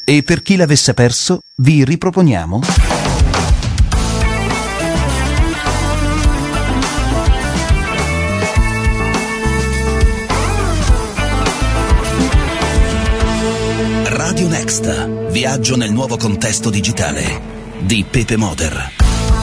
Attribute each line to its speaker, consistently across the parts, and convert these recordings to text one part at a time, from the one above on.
Speaker 1: E per chi l'avesse perso, vi riproponiamo Radio Next, viaggio nel nuovo contesto digitale di Pepe Moder.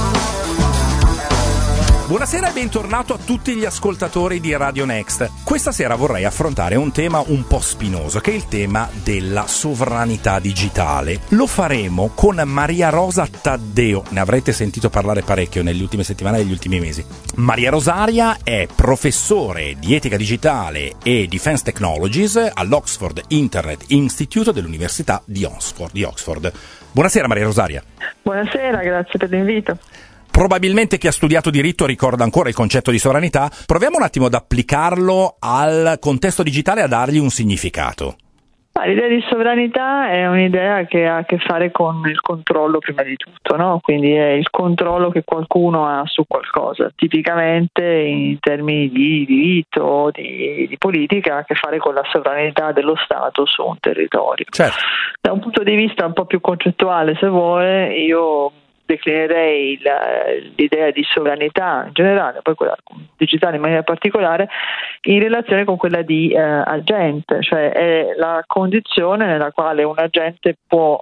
Speaker 2: Buonasera e bentornato a tutti gli ascoltatori di Radio Next. Questa sera vorrei affrontare un tema un po' spinoso, che è il tema della sovranità digitale. Lo faremo con Maria Rosa Taddeo, ne avrete sentito parlare parecchio nelle ultime settimane e negli ultimi mesi. Maria Rosaria è professore di etica digitale e defense technologies all'Oxford Internet Institute dell'Università di Oxford. Buonasera Maria Rosaria.
Speaker 3: Buonasera, grazie per l'invito.
Speaker 2: Probabilmente chi ha studiato diritto ricorda ancora il concetto di sovranità. Proviamo un attimo ad applicarlo al contesto digitale e a dargli un significato.
Speaker 3: L'idea di sovranità è un'idea che ha a che fare con il controllo prima di tutto, no? Quindi è il controllo che qualcuno ha su qualcosa, tipicamente in termini di diritto o di politica, ha a che fare con la sovranità dello Stato su un territorio.
Speaker 2: Certo.
Speaker 3: Da un punto di vista un po' più concettuale, se vuole, io declinerei l'idea di sovranità in generale, poi quella digitale in maniera particolare, in relazione con quella di agente, cioè è la condizione nella quale un agente può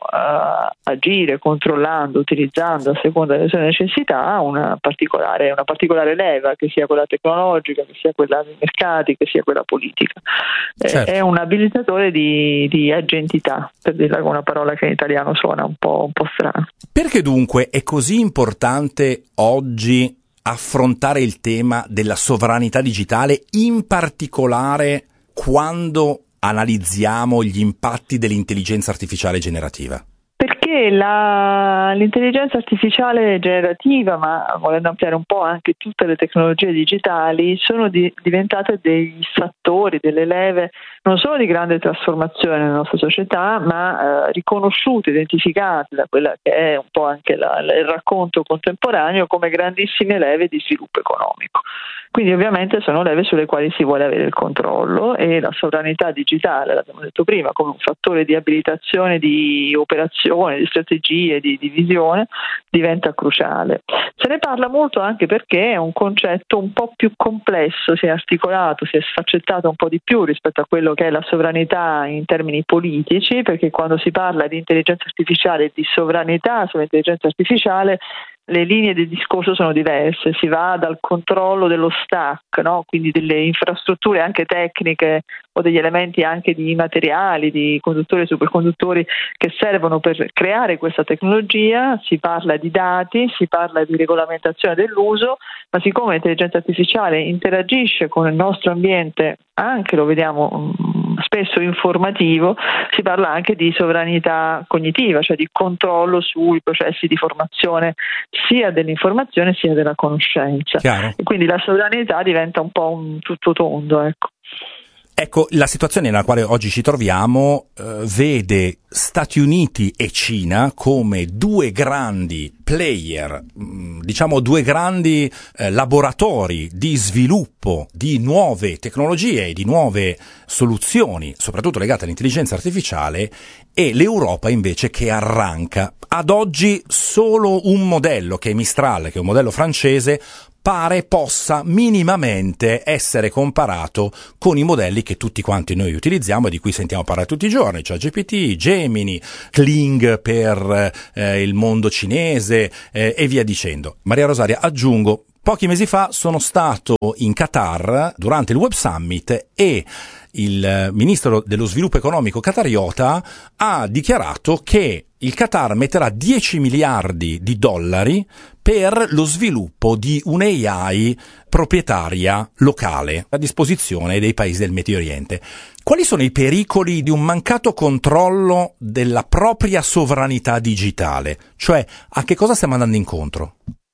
Speaker 3: agire controllando, utilizzando a seconda delle sue necessità una particolare leva, che sia quella tecnologica, che sia quella dei mercati, che sia quella politica.
Speaker 2: Certo.
Speaker 3: È un abilitatore di agentità, per dirla con una parola che in italiano suona un po' strana.
Speaker 2: Perché dunque è così importante oggi affrontare il tema della sovranità digitale, in particolare quando analizziamo gli impatti dell'intelligenza artificiale generativa?
Speaker 3: Perché l'intelligenza artificiale generativa, ma volendo ampliare un po' anche tutte le tecnologie digitali, sono diventate dei fattori, delle leve non solo di grande trasformazione nella nostra società, ma riconosciute, identificate da quella che è un po' anche il racconto contemporaneo come grandissime leve di sviluppo economico. Quindi ovviamente sono leve sulle quali si vuole avere il controllo, e la sovranità digitale, l'abbiamo detto prima, come un fattore di abilitazione, di operazione, di strategie, di visione, diventa cruciale. Se ne parla molto anche perché è un concetto un po' più complesso, si è articolato, si è sfaccettato un po' di più rispetto a quello che è la sovranità in termini politici, perché quando si parla di intelligenza artificiale e di sovranità sull'intelligenza artificiale, le linee di discorso sono diverse, si va dal controllo dello stack, no? Quindi delle infrastrutture anche tecniche o degli elementi anche di materiali, di conduttori e superconduttori che servono per creare questa tecnologia, si parla di dati, si parla di regolamentazione dell'uso, ma siccome l'intelligenza artificiale interagisce con il nostro ambiente, anche lo vediamo spesso informativo, si parla anche di sovranità cognitiva, cioè di controllo sui processi di formazione sia dell'informazione sia della conoscenza.
Speaker 2: Chiaro.
Speaker 3: E quindi la sovranità diventa un po' un tutto tondo, ecco.
Speaker 2: Ecco, la situazione nella quale oggi ci troviamo vede Stati Uniti e Cina come due grandi player, diciamo due grandi laboratori di sviluppo di nuove tecnologie e di nuove soluzioni, soprattutto legate all'intelligenza artificiale, e l'Europa invece che arranca. Ad oggi solo un modello, che è Mistral, che è un modello francese, pare possa minimamente essere comparato con i modelli che tutti quanti noi utilizziamo e di cui sentiamo parlare tutti i giorni, cioè GPT, Gemini, Kling per il mondo cinese e via dicendo. Maria Rosaria, aggiungo, pochi mesi fa sono stato in Qatar durante il Web Summit e il ministro dello sviluppo economico qatariota ha dichiarato che il Qatar metterà 10 miliardi di dollari per lo sviluppo di un'AI proprietaria locale a disposizione dei paesi del Medio Oriente. Quali sono i pericoli di un mancato controllo della propria sovranità digitale? Cioè, a che cosa stiamo andando incontro?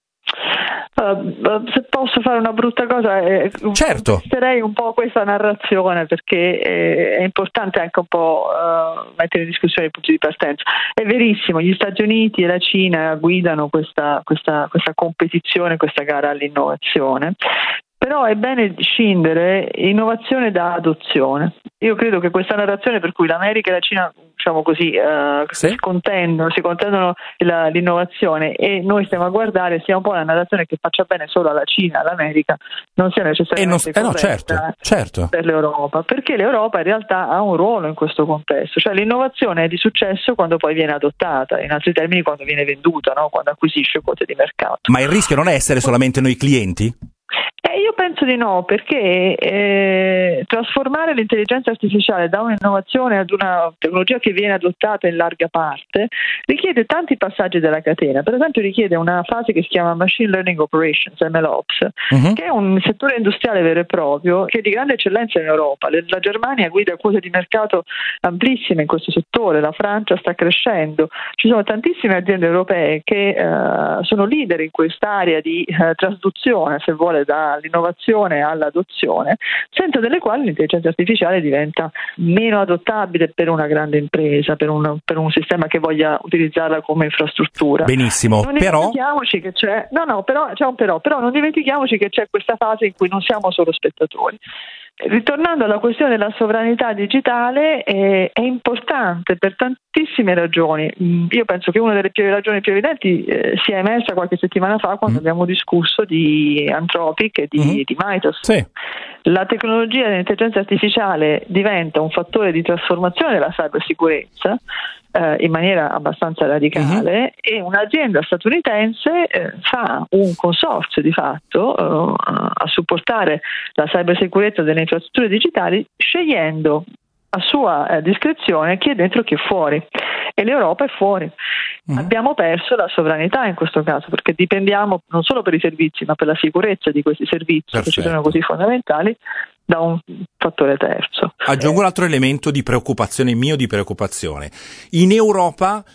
Speaker 3: Se posso fare una brutta cosa,
Speaker 2: certo,
Speaker 3: contesterei un po' questa narrazione, perché è importante anche un po' mettere in discussione i punti di partenza. È verissimo, gli Stati Uniti e la Cina guidano questa competizione, questa gara all'innovazione. Però è bene scindere innovazione da adozione. Io credo che questa narrazione per cui l'America e la Cina diciamo così, si contendono l'innovazione, e noi stiamo a guardare sia un po' una narrazione che faccia bene solo alla Cina, all'America, non sia necessariamente
Speaker 2: certo.
Speaker 3: per l'Europa, perché l'Europa in realtà ha un ruolo in questo contesto, cioè l'innovazione è di successo quando poi viene adottata, in altri termini quando viene venduta, no? Quando acquisisce quote di mercato.
Speaker 2: Ma il rischio non è essere solamente noi clienti?
Speaker 3: Io penso di no, perché trasformare l'intelligenza artificiale da un'innovazione ad una tecnologia che viene adottata in larga parte richiede tanti passaggi della catena. Per esempio richiede una fase che si chiama Machine Learning Operations, MLOps, che è un settore industriale vero e proprio che è di grande eccellenza in Europa. La Germania guida quote di mercato amplissime in questo settore, la Francia sta crescendo, ci sono tantissime aziende europee che sono leader in quest'area di trasduzione, se vuole, dall'innovazione all'adozione, senza delle quali l'intelligenza artificiale diventa meno adottabile per una grande impresa, per un sistema che voglia utilizzarla come infrastruttura.
Speaker 2: Benissimo,
Speaker 3: non dimentichiamoci che c'è però non dimentichiamoci che c'è questa fase in cui non siamo solo spettatori. Ritornando alla questione della sovranità digitale, è importante per tantissime ragioni. Io penso che una delle ragioni più evidenti sia emersa qualche settimana fa quando abbiamo discusso di Anthropic e di Mythos.
Speaker 2: Sì.
Speaker 3: La tecnologia dell'intelligenza artificiale diventa un fattore di trasformazione della cybersicurezza in maniera abbastanza radicale, e un'azienda statunitense fa un consorzio di fatto a supportare la cybersicurezza delle infrastrutture digitali, scegliendo a sua discrezione chi è dentro e chi è fuori, e l'Europa è fuori. Abbiamo perso la sovranità in questo caso, perché dipendiamo non solo per i servizi ma per la sicurezza di questi servizi. Perfetto. Che ci sono così fondamentali, da un fattore terzo.
Speaker 2: Aggiungo un altro elemento di preoccupazione. In Europa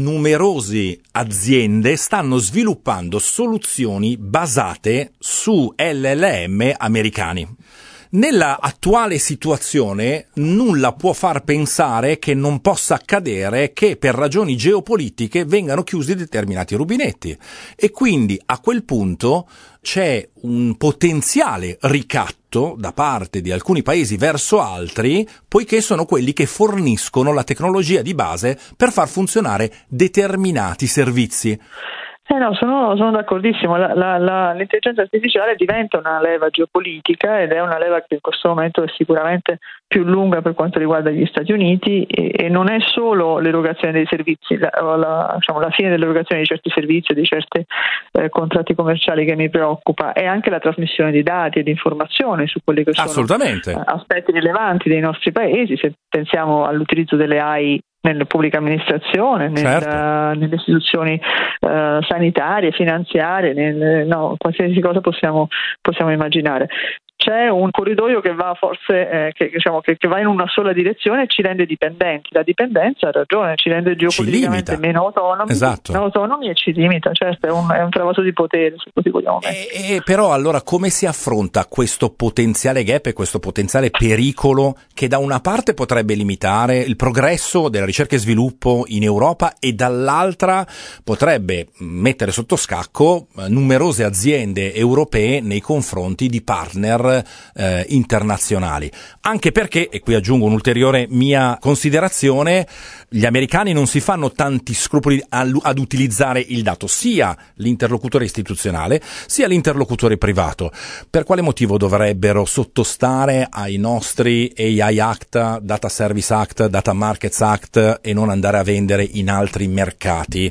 Speaker 2: numerose aziende stanno sviluppando soluzioni basate su LLM americani. Nella attuale situazione nulla può far pensare che non possa accadere che per ragioni geopolitiche vengano chiusi determinati rubinetti, e quindi a quel punto c'è un potenziale ricatto da parte di alcuni paesi verso altri, poiché sono quelli che forniscono la tecnologia di base per far funzionare determinati servizi.
Speaker 3: No, sono d'accordissimo. L'intelligenza artificiale diventa una leva geopolitica, ed è una leva che in questo momento è sicuramente più lunga per quanto riguarda gli Stati Uniti, e non è solo l'erogazione dei servizi, la fine dell'erogazione di certi servizi, di certi contratti commerciali che mi preoccupa, è anche la trasmissione di dati e di informazioni su quelli che sono aspetti rilevanti dei nostri paesi. Se pensiamo all'utilizzo delle AI nella pubblica amministrazione, nelle istituzioni sanitarie, finanziarie, qualsiasi cosa possiamo immaginare. C'è un corridoio che va forse che va in una sola direzione e ci rende dipendenti. La dipendenza, ha ragione, ci rende geopoliticamente meno autonomi e ci limita. Certo, è un travaso di potere, se così vogliamo mettere.
Speaker 2: Però allora come si affronta questo potenziale gap e questo potenziale pericolo che da una parte potrebbe limitare il progresso della ricerca e sviluppo in Europa, e dall'altra potrebbe mettere sotto scacco numerose aziende europee nei confronti di partner internazionali? Anche perché, e qui aggiungo un'ulteriore mia considerazione, gli americani non si fanno tanti scrupoli ad utilizzare il dato, sia l'interlocutore istituzionale sia l'interlocutore privato. Per quale motivo dovrebbero sottostare ai nostri AI Act, Data Service Act, Data Markets Act, e non andare a vendere in altri mercati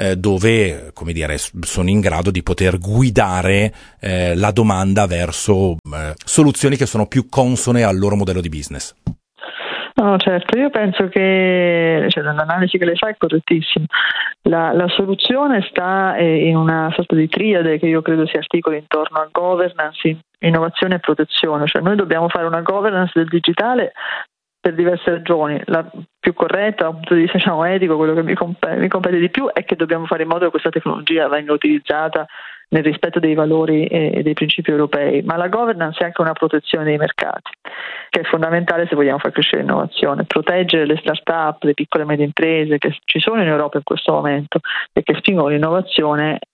Speaker 2: dove, come dire, sono in grado di poter guidare la domanda verso soluzioni che sono più consone al loro modello di business?
Speaker 3: No, certo, io penso che l'analisi che lei fa è correttissima. La soluzione sta in una sorta di triade che io credo si articoli intorno a governance, innovazione e protezione. Cioè noi dobbiamo fare una governance del digitale per diverse ragioni. La più corretta, dal punto di vista etico, quello che mi compete di più è che dobbiamo fare in modo che questa tecnologia venga utilizzata nel rispetto dei valori e dei principi europei, ma la governance è anche una protezione dei mercati, che è fondamentale se vogliamo far crescere l'innovazione. Proteggere le start-up, le piccole e medie imprese che ci sono in Europa in questo momento e che spingono l'innovazione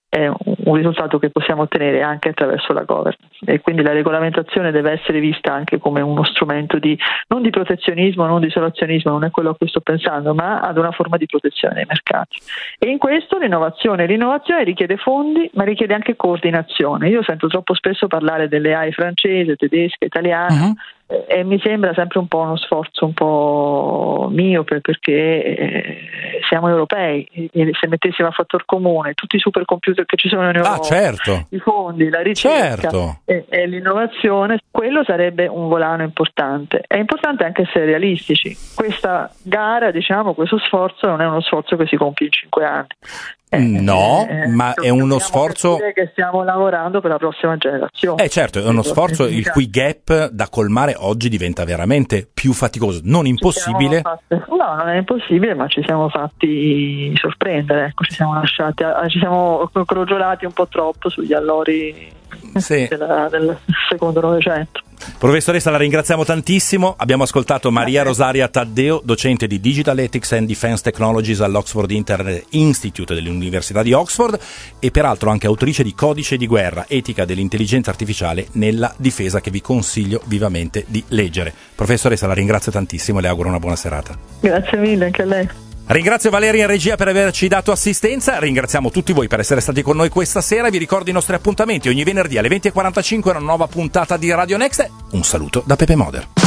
Speaker 3: è un risultato che possiamo ottenere anche attraverso la governance, e quindi la regolamentazione deve essere vista anche come uno strumento non di protezionismo, non di isolazionismo, non è quello a cui sto pensando, ma ad una forma di protezione dei mercati. E in questo l'innovazione richiede fondi, ma richiede anche coordinazione. Io sento troppo spesso parlare delle AI francese, tedesca, italiana, e mi sembra sempre un po' uno sforzo un po' miope, perché siamo europei e se mettessimo a fattor comune tutti i supercomputer che ci sono in Europa,
Speaker 2: certo,
Speaker 3: i fondi, la ricerca,
Speaker 2: certo,
Speaker 3: e l'innovazione, quello sarebbe un volano importante. È importante anche essere realistici. Questa gara, questo sforzo non è uno sforzo che si compie in 5 anni.
Speaker 2: Ma è uno sforzo
Speaker 3: che stiamo lavorando per la prossima generazione.
Speaker 2: Certo, è uno sforzo il cui gap da colmare oggi diventa veramente più faticoso, non impossibile.
Speaker 3: No, non è impossibile, ma ci siamo fatti sorprendere, ci siamo crogiolati un po' troppo sugli allori del secondo Novecento.
Speaker 2: Professoressa, la ringraziamo tantissimo. Abbiamo ascoltato Maria Rosaria Taddeo, docente di Digital Ethics and Defense Technologies all'Oxford Internet Institute dell'Università di Oxford e peraltro anche autrice di Codice di guerra, etica dell'intelligenza artificiale nella difesa, che vi consiglio vivamente di leggere. Professoressa, la ringrazio tantissimo e le auguro una buona serata.
Speaker 3: Grazie mille, anche a lei.
Speaker 2: Ringrazio Valeria in regia per averci dato assistenza, ringraziamo tutti voi per essere stati con noi questa sera. Vi ricordo i nostri appuntamenti ogni venerdì alle 20:45, una nuova puntata di Radio Next. Un saluto da Pepe Moder.